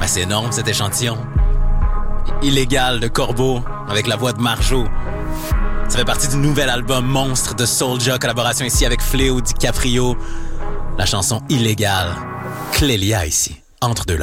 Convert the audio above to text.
Ben, c'est énorme cet échantillon. Illégal de Corbeau avec la voix de Marjo. Ça fait partie du nouvel album Monstre de Soulja, collaboration ici avec Fléau DiCaprio. La chanson Illégale. Clélia ici, entre deux lacs.